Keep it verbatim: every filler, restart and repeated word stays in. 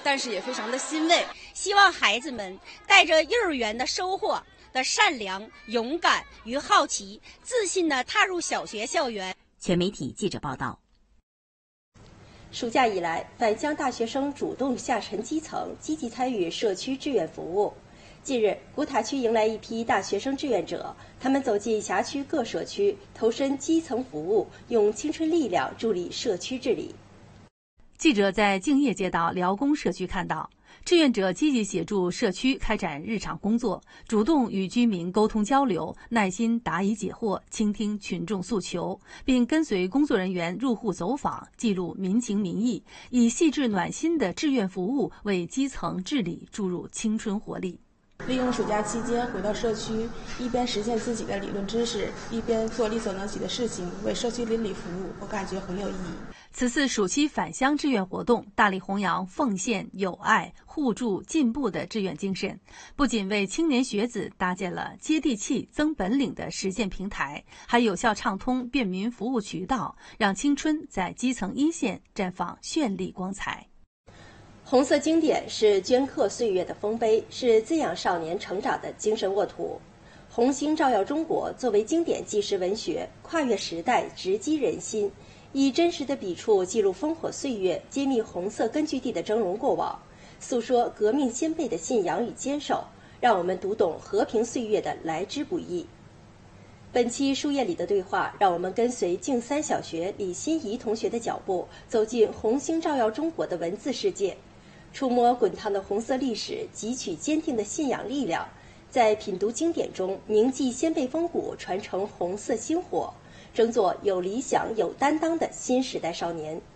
但是也非常的欣慰。 希望孩子们带着幼儿园的收获的善良、勇敢与好奇，自信地踏入小学校园。 全媒体记者报道。 暑假以来，返乡大学生主动下沉基层，积极参与社区志愿服务。近日，古塔区迎来一批大学生志愿者，他们走进辖区各社区，投身基层服务，用青春力量助力社区治理。 记者在敬业街道辽工社区看到，志愿者积极协助社区开展日常工作，主动与居民沟通交流，耐心答疑解惑，倾听群众诉求，并跟随工作人员入户走访，记录民情民意，以细致暖心的志愿服务为基层治理注入青春活力。 利用暑假期间回到社区，一边实现自己的理论知识，一边做力所能及的事情，为社区邻里服务，我感觉很有意义。 此次暑期返乡志愿活动大力弘扬奉献、友爱、互助、进步的志愿精神，不仅为青年学子搭建了接地气、增本领的实践平台，还有效畅通便民服务渠道，让青春在基层一线绽放绚丽光彩。 红色经典是镌刻岁月的丰碑，是滋养少年成长的精神沃土。红星照耀中国作为经典纪实文学，跨越时代，直击人心，以真实的笔触记录烽火岁月，揭秘红色根据地的峥嵘过往，诉说革命先辈的信仰与坚守，让我们读懂和平岁月的来之不易。本期书页里的对话，让我们跟随静三小学李欣怡同学的脚步，走进红星照耀中国的文字世界，触摸滚烫的红色历史，汲取坚定的信仰力量，在品读经典中铭记先辈风骨，传承红色星火，争做有理想有担当的新时代少年。